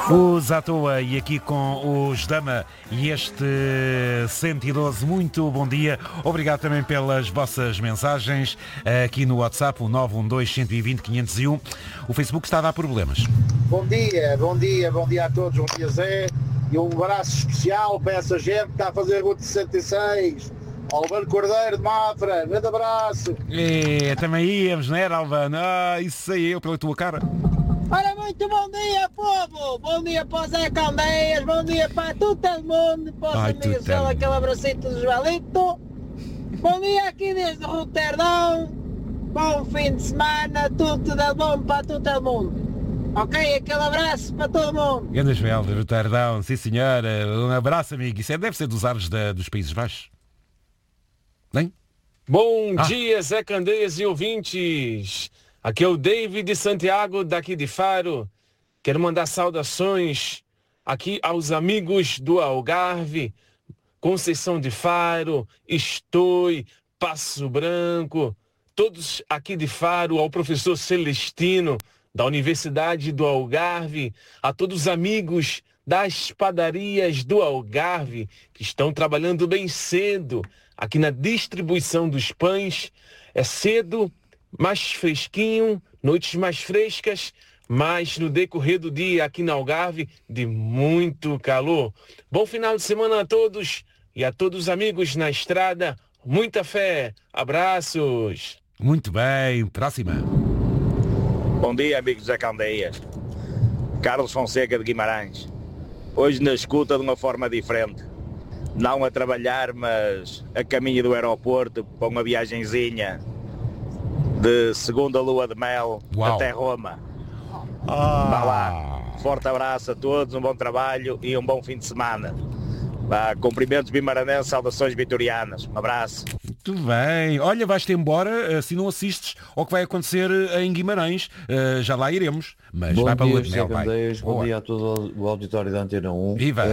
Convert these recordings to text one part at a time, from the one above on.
Os à toa e aqui com os Dama e este 112, muito bom dia. Obrigado também pelas vossas mensagens aqui no WhatsApp, o 912-120-501. O Facebook está a dar problemas. Bom dia a todos, bom dia Zé. E um abraço especial para essa gente que está a fazer a Ruta 66. Albano Cordeiro de Mafra, grande abraço. Também íamos, não era, Albano? Isso aí eu pela tua cara. Ora, muito bom dia, povo! Bom dia para o Zé Candeias, bom dia para todo o mundo, para os amigos dele, aquele abracito do Joelito. Bom dia aqui desde Roterdão, bom fim de semana, tudo de bom para todo o mundo. Ok, aquele abraço para todo mundo. Grande Joel de Roterdão, sim senhora, um abraço amigo. Isso deve ser dos ares dos Países Baixos. Nem? Bom dia, Zé Candeias e ouvintes. Aqui é o David Santiago, daqui de Faro. Quero mandar saudações aqui aos amigos do Algarve, Conceição de Faro, Estoi, Passo Branco, todos aqui de Faro, ao professor Celestino, da Universidade do Algarve, a todos os amigos das padarias do Algarve, que estão trabalhando bem cedo aqui na distribuição dos pães. É cedo, mais fresquinho, noites mais frescas, mas no decorrer do dia aqui na Algarve, de muito calor. Bom final de semana a todos e a todos os amigos na estrada. Muita fé. Abraços. Muito bem. Próxima. Bom dia, amigos da Candeias. Carlos Fonseca de Guimarães. Hoje na escuta de uma forma diferente. Não a trabalhar, mas a caminho do aeroporto para uma viagenzinha de segunda lua de mel. Uau. Até Roma. Vá lá. Forte abraço a todos, um bom trabalho e um bom fim de semana. Cumprimentos bimaranenses, saudações vitorianas. Um abraço. Muito bem. Olha, vais-te embora se não assistes ao que vai acontecer em Guimarães. Já lá iremos. Mas bom vai para a lua dia, de mel, vai. Bom dia a todo o auditório da Antena 1. Viva!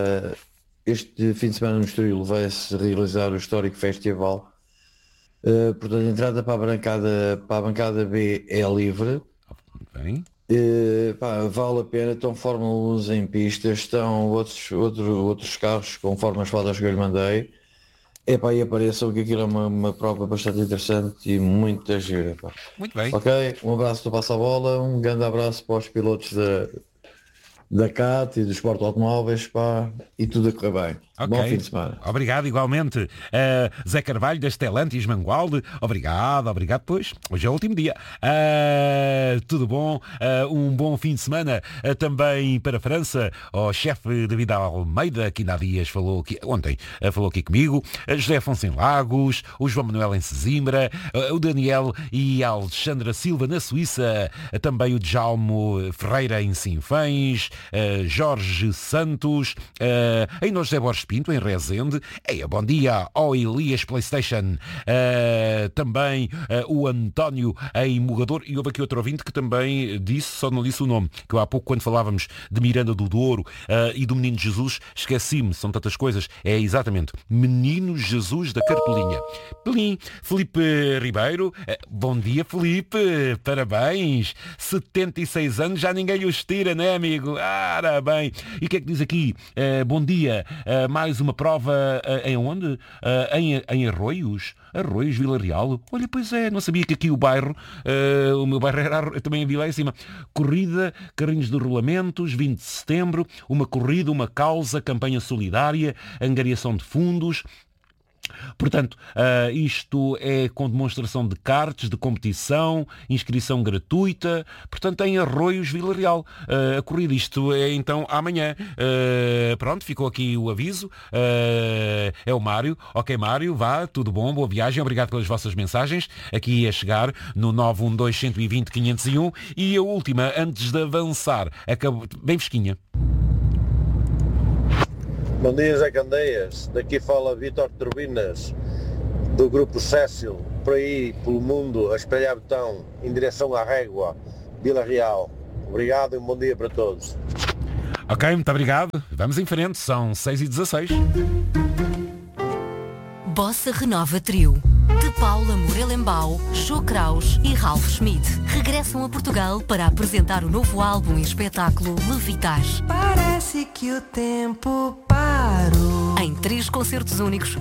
Este fim de semana no Estoril vai-se realizar o histórico festival. Portanto, a entrada para a bancada B é livre. Bem. Vale a pena. Estão Fórmula 1 em pista, estão outros carros conforme as fotos que eu lhe mandei. E apareçam que aquilo é uma prova bastante interessante e muita gira. Muito bem. Ok, um abraço do Passa a Bola, um grande abraço para os pilotos da CAT e dos Sport Automóveis, e tudo a correr bem. Okay. Bom fim de semana. Obrigado, igualmente. Zé Carvalho, da Stellantis Mangualde. Obrigado, pois. Hoje é o último dia. Tudo bom? Um bom fim de semana também para a França. O chefe David Almeida, que ainda há dias ontem falou aqui comigo. José Afonso em Lagos. O João Manuel em Sesimbra. O Daniel e a Alexandra Silva na Suíça. Também o Djalmo Ferreira em Sinfãs. Jorge Santos. Ainda o José Borges Pinto, em Rezende. Bom dia ao Elias PlayStation. Também o António em Mogador. E houve aqui outro ouvinte que também disse, só não disse o nome, que eu há pouco, quando falávamos de Miranda do Douro e do Menino Jesus, esqueci-me, são tantas coisas. É exatamente Menino Jesus da Carpelinha. Pelim, Filipe Ribeiro. Bom dia, Filipe. Parabéns. 76 anos, já ninguém os tira, né, amigo? Ora bem. E o que é que diz aqui? Bom dia. Mais uma prova em onde? Em Arroios? Arroios, Vila Real? Olha, pois é, não sabia que aqui o bairro, o meu bairro era também a Vila em cima. Corrida, carrinhos de rolamentos, 20 de setembro, uma corrida, uma causa, campanha solidária, angariação de fundos. Portanto, isto é com demonstração de karts, de competição, inscrição gratuita, portanto em Arroios, Vila Real. A corrida, isto é então amanhã. Pronto, ficou aqui o aviso. É o Mário. Ok, Mário, vá, tudo bom, boa viagem, obrigado pelas vossas mensagens. Aqui a chegar no 912-120-501 e a última, antes de avançar, acabou bem fresquinha. Bom dia, Zé Candeias. Daqui fala Vítor Turbinas, do Grupo Cécil, por aí, pelo mundo, a espalhar betão, em direção à Régua, Vila Real. Obrigado e um bom dia para todos. Ok, muito obrigado. Vamos em frente, são 6h16. Bossa Renova Trio. De Paula Morelembau, Jô Kraus e Ralph Schmidt regressam a Portugal para apresentar o novo álbum e espetáculo Levitar. Parece que o tempo parou. Em 3 concertos únicos,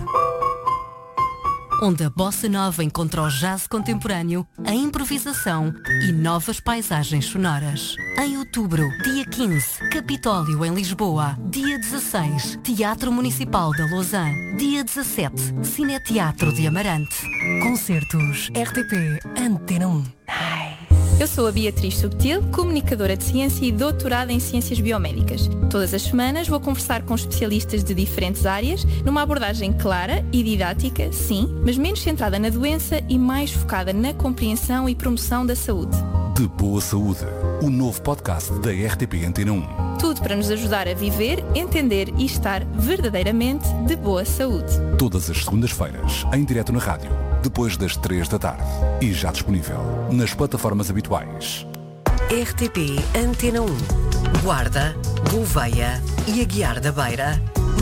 onde a bossa nova encontra o jazz contemporâneo, a improvisação e novas paisagens sonoras. Em outubro, dia 15, Capitólio em Lisboa. Dia 16, Teatro Municipal da Lausanne. Dia 17, Cineteatro de Amarante. Concertos RTP Antena 1. Eu sou a Beatriz Subtil, comunicadora de ciência e doutorada em ciências biomédicas. Todas as semanas vou conversar com especialistas de diferentes áreas, numa abordagem clara e didática, sim, mas menos centrada na doença e mais focada na compreensão e promoção da saúde. De Boa Saúde, o novo podcast da RTP Antena 1. Tudo para nos ajudar a viver, entender e estar verdadeiramente de boa saúde. Todas as segundas-feiras, em direto na rádio, depois das 3 da tarde. E já disponível nas plataformas habituais. RTP Antena 1. Guarda, Gouveia e Aguiar da Beira,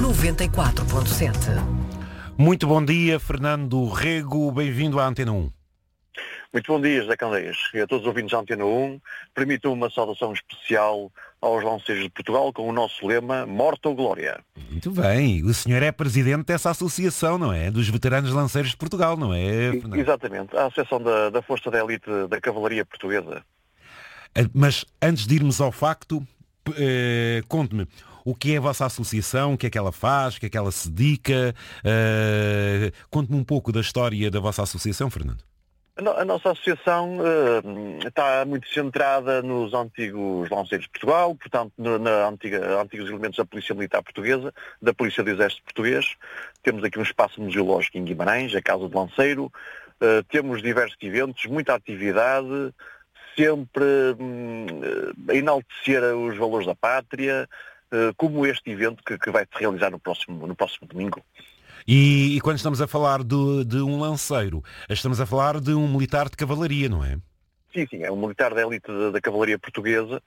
94.7. Muito bom dia, Fernando Rego, bem-vindo à Antena 1. Muito bom dia, José Candeias, e a todos os ouvintes da Antena 1. Permitam uma saudação especial aos lanceiros de Portugal com o nosso lema Morte ou Glória. Muito bem, o senhor é presidente dessa associação, não é? Dos veteranos lanceiros de Portugal, não é, Fernando? Exatamente, a Associação da Força da Elite da Cavalaria Portuguesa. Mas antes de irmos ao facto, conte-me, o que é a vossa associação, o que é que ela faz, o que é que ela se dedica? Conte-me um pouco da história da vossa associação, Fernando. A nossa associação está muito centrada nos antigos lanceiros de Portugal, portanto, antigos elementos da Polícia Militar Portuguesa, da Polícia do Exército Português. Temos aqui um espaço museológico em Guimarães, a Casa do Lanceiro. Temos diversos eventos, muita atividade, sempre a enaltecer os valores da pátria, como este evento que vai se realizar no próximo domingo. E quando estamos a falar de um lanceiro, estamos a falar de um militar de cavalaria, não é? Sim, é um militar da elite da Cavalaria Portuguesa.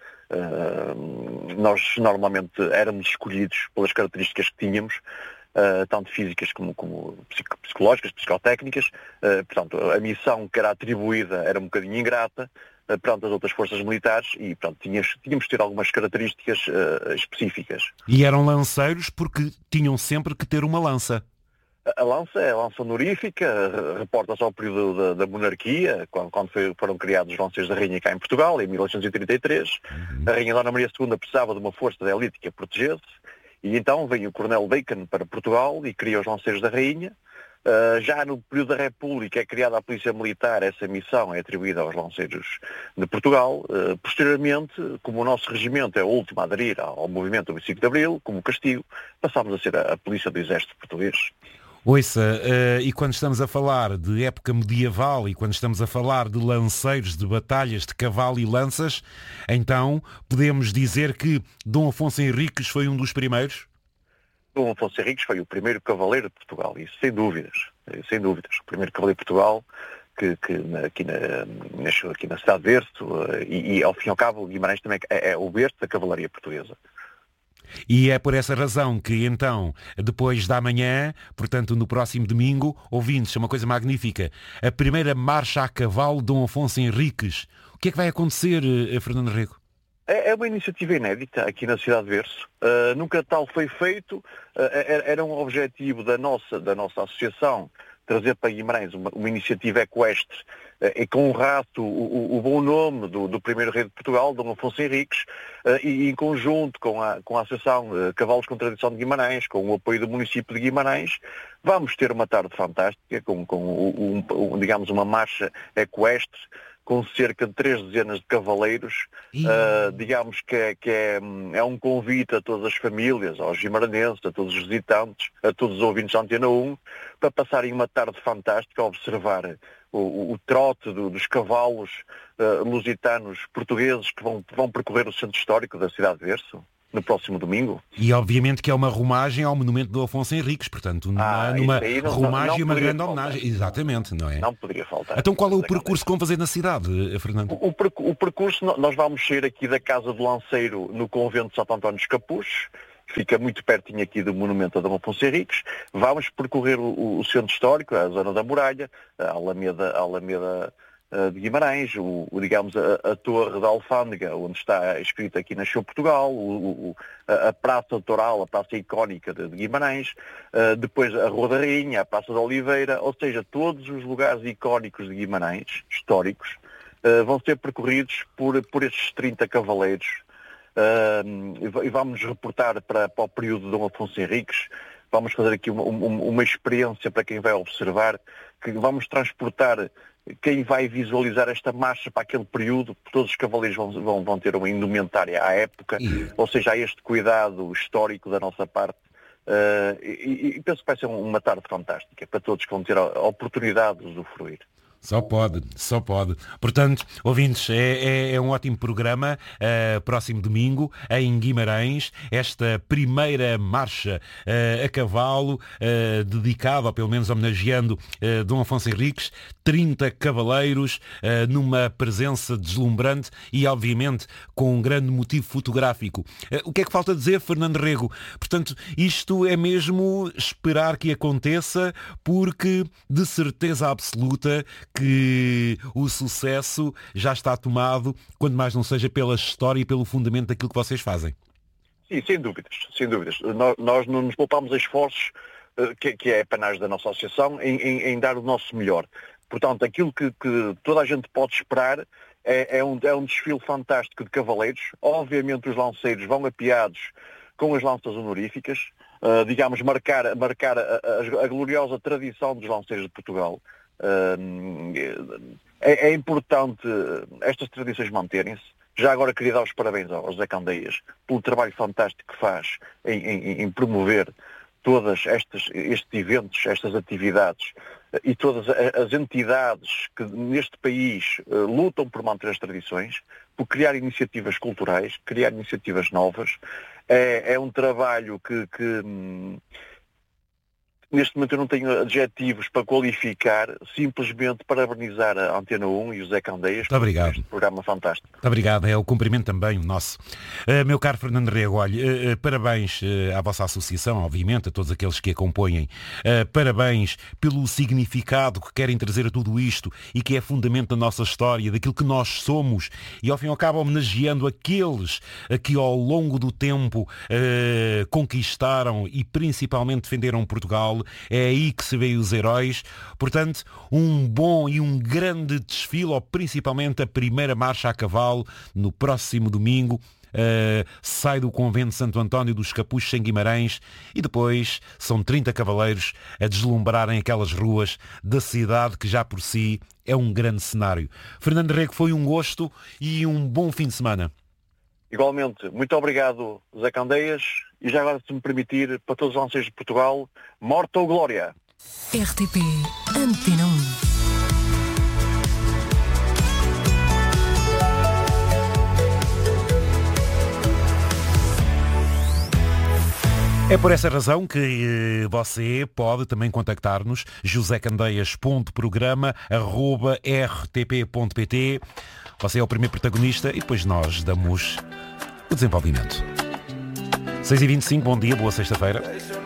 Nós normalmente éramos escolhidos pelas características que tínhamos, tanto físicas como psicológicas, psicotécnicas. Portanto, a missão que era atribuída era um bocadinho ingrata perante as outras forças militares e portanto, tínhamos de ter algumas características específicas. E eram lanceiros porque tinham sempre que ter uma lança. A lança é a lança honorífica, reporta-se ao período da monarquia, quando foram criados os lanceiros da Rainha cá em Portugal, em 1833. A Rainha Dona Maria II precisava de uma força da elite que a protegesse, e então vem o Coronel Bacon para Portugal e cria os lanceiros da Rainha. Já no período da República é criada a Polícia Militar, essa missão é atribuída aos lanceiros de Portugal. Posteriormente, como o nosso regimento é o último a aderir ao movimento do 25 de Abril, como castigo, passámos a ser a Polícia do Exército Português. Ouça, e quando estamos a falar de época medieval e quando estamos a falar de lanceiros, de batalhas de cavalo e lanças, então podemos dizer que Dom Afonso Henriques foi um dos primeiros? Dom Afonso Henriques foi o primeiro cavaleiro de Portugal, isso sem dúvidas. O primeiro cavaleiro de Portugal nasceu aqui na cidade de Berço e ao fim e ao cabo Guimarães também é o berço da cavalaria portuguesa. E é por essa razão que então, depois da manhã, portanto no próximo domingo, ouvintes, é uma coisa magnífica, a primeira marcha a cavalo de Dom Afonso Henriques. O que é que vai acontecer, Fernando Rego? É uma iniciativa inédita aqui na cidade de Berço. Nunca tal foi feito. Era um objetivo da nossa associação trazer para Guimarães uma iniciativa equestre e que honrasse o bom nome do primeiro rei de Portugal, Dom Afonso Henriques, e em conjunto com a Associação Cavalos com Tradição de Guimarães, com o apoio do município de Guimarães, vamos ter uma tarde fantástica, digamos, uma marcha equestre, com cerca de 3 dezenas de cavaleiros. Digamos que é um convite a todas as famílias, aos guimaranenses, a todos os visitantes, a todos os ouvintes da Antena 1, para passarem uma tarde fantástica a observar o trote dos cavalos lusitanos portugueses que vão percorrer o centro histórico da cidade de Berço no próximo domingo. E obviamente que é uma romagem ao monumento do Afonso Henriques, portanto, numa romagem e uma grande homenagem. Exatamente, não é? Não poderia faltar. Então qual é o percurso que vão fazer na cidade, Fernando? O percurso, nós vamos sair aqui da Casa do Lanceiro no convento de Santo António dos Capuzes, que fica muito pertinho aqui do monumento a Dom Afonso Henriques. Vamos percorrer o centro histórico, a zona da muralha, a Alameda de Guimarães, digamos, a Torre da Alfândega, onde está escrito aqui Nasceu Portugal, a Praça Toral, a praça icónica de Guimarães, depois a Rua da Rainha, a Praça da Oliveira, ou seja, todos os lugares icónicos de Guimarães, históricos, vão ser percorridos por estes 30 cavaleiros, e vamos reportar para o período de Dom Afonso Henriques. Vamos fazer aqui uma experiência para quem vai observar, que vamos transportar quem vai visualizar esta marcha para aquele período. Todos os cavaleiros vão ter uma indumentária à época, ou seja, há este cuidado histórico da nossa parte. E penso que vai ser uma tarde fantástica para todos que vão ter a oportunidade de usufruir. Só pode. Portanto, ouvintes, é um ótimo programa, próximo domingo, em Guimarães, esta primeira marcha a cavalo, dedicada, ou pelo menos homenageando Dom Afonso Henriques, 30 cavaleiros, numa presença deslumbrante e, obviamente, com um grande motivo fotográfico. O que é que falta dizer, Fernando Rego? Portanto, isto é mesmo esperar que aconteça, porque, de certeza absoluta, que o sucesso já está tomado, quando mais não seja pela história e pelo fundamento daquilo que vocês fazem. Sim, sem dúvidas. Nós não nos poupamos esforços, que é a panagem da nossa associação, em dar o nosso melhor. Portanto, aquilo que toda a gente pode esperar é um desfile fantástico de cavaleiros. Obviamente os lanceiros vão apiados com as lanças honoríficas, digamos, marcar a gloriosa tradição dos lanceiros de Portugal. É importante estas tradições manterem-se. Já agora queria dar os parabéns ao José Candeias pelo trabalho fantástico que faz em promover todos estes eventos, estas atividades, e todas as entidades que neste país lutam por manter as tradições, por criar iniciativas culturais, criar iniciativas novas. É um trabalho que neste momento eu não tenho adjetivos para qualificar, simplesmente parabenizar a Antena 1 e o José Candeias por este programa fantástico. Muito obrigado, é o cumprimento também o nosso. Meu caro Fernando Rego, olha, parabéns à vossa associação, obviamente, a todos aqueles que a compõem. Parabéns pelo significado que querem trazer a tudo isto e que é fundamento da nossa história, daquilo que nós somos, e ao fim e ao cabo homenageando aqueles que ao longo do tempo conquistaram e principalmente defenderam Portugal. É aí que se vê os heróis. Portanto, um bom e um grande desfile, ou principalmente a primeira marcha a cavalo, no próximo domingo. Sai do convento de Santo António dos Capuchos em Guimarães, e depois são 30 cavaleiros a deslumbrarem aquelas ruas da cidade que já por si é um grande cenário. Fernando Rego, foi um gosto e um bom fim de semana. Igualmente, muito obrigado, José Candeias, e já agora, se me permitir, para todos os lanceiros de Portugal, morte ou glória! RTP Antena 1. É por essa razão que você pode também contactar-nos, josecandeias.programa@rtp.pt. Você é o primeiro protagonista e depois nós damos o desenvolvimento. 6h25, bom dia, boa sexta-feira.